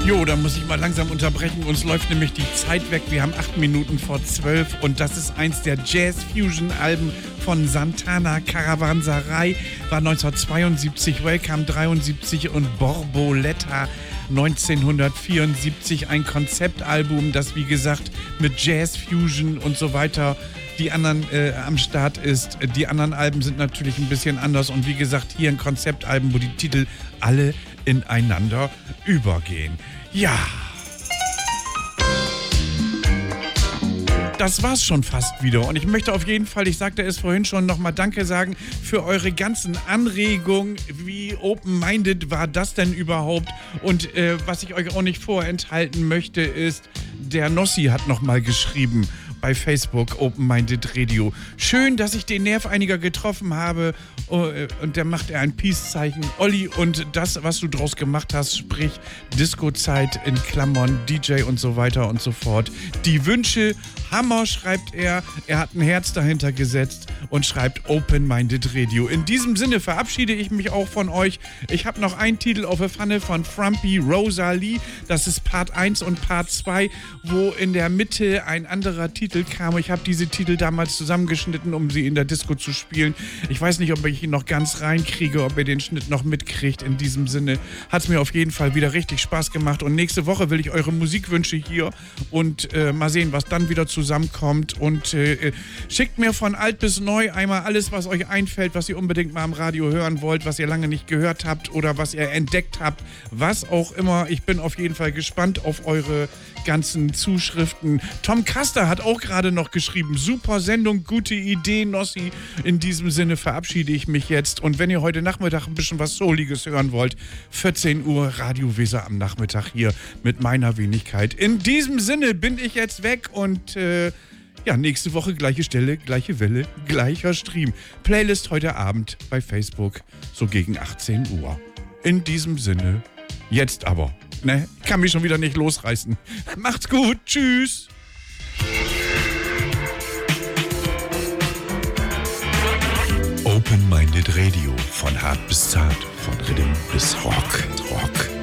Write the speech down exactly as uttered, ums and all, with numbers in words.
Jo, da muss ich mal langsam unterbrechen. Uns läuft nämlich die Zeit weg. Wir haben acht Minuten vor zwölf und das ist eins der Jazz-Fusion-Alben von Santana. Caravanserai war neunzehnhundertzweiundsiebzig, Welcome dreiundsiebzig und Borboleta neunzehnhundertvierundsiebzig. Ein Konzeptalbum, das wie gesagt mit Jazz-Fusion und so weiter die anderen äh, am Start ist. Die anderen Alben sind natürlich ein bisschen anders und wie gesagt hier ein Konzeptalbum, wo die Titel alle ineinander übergehen. Ja. Das war's schon fast wieder und ich möchte auf jeden Fall, ich sagte es vorhin schon, nochmal Danke sagen für eure ganzen Anregungen. Wie open-minded war das denn überhaupt? Und äh, was ich euch auch nicht vorenthalten möchte ist, der Nossi hat nochmal geschrieben bei Facebook, Open-Minded Radio. Schön, dass ich den Nerv einiger getroffen habe. Und der macht er ein Peace-Zeichen. Olli, und das, was du draus gemacht hast, sprich Disco-Zeit in Klammern, D J und so weiter und so fort. Die Wünsche, Hammer, schreibt er. Er hat ein Herz dahinter gesetzt und schreibt Open-Minded Radio. In diesem Sinne verabschiede ich mich auch von euch. Ich habe noch einen Titel auf der Pfanne von Frumpy Rosalie. Das ist Part eins und Part zwei, wo in der Mitte ein anderer Titel kam. Ich habe diese Titel damals zusammengeschnitten, um sie in der Disco zu spielen. Ich weiß nicht, ob ich ihn noch ganz reinkriege, ob ihr den Schnitt noch mitkriegt. In diesem Sinne hat es mir auf jeden Fall wieder richtig Spaß gemacht. Und nächste Woche will ich eure Musikwünsche hier und äh, mal sehen, was dann wieder zusammenkommt. Und äh, schickt mir von alt bis neu einmal alles, was euch einfällt, was ihr unbedingt mal am Radio hören wollt, was ihr lange nicht gehört habt oder was ihr entdeckt habt. Was auch immer. Ich bin auf jeden Fall gespannt auf eure ganzen Zuschriften. Tom Kaster hat auch gerade noch geschrieben, super Sendung, gute Idee, Nossi. In diesem Sinne verabschiede ich mich jetzt. Und wenn ihr heute Nachmittag ein bisschen was Souliges hören wollt, vierzehn Uhr Radio Weser am Nachmittag hier mit meiner Wenigkeit. In diesem Sinne bin ich jetzt weg und äh, ja, nächste Woche gleiche Stelle, gleiche Welle, gleicher Stream. Playlist heute Abend bei Facebook, so gegen achtzehn Uhr. In diesem Sinne, jetzt aber. Ne, kann mich schon wieder nicht losreißen. Macht's gut, tschüss. Open-Minded Radio, von hart bis zart, von Rhythm bis Rock. Rock.